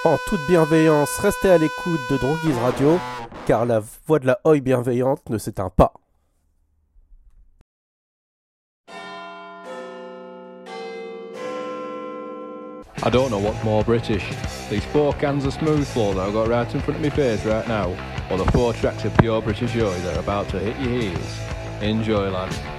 En toute bienveillance, restez à l'écoute de Droguise Radio, car la voix de la Oi bienveillante ne s'éteint pas. I don't know what's more British, these 4 cans of smooth flow that I've got right in front of my face right now, or the 4 tracks of pure British joy that are about to hit your ears. Enjoy, lads.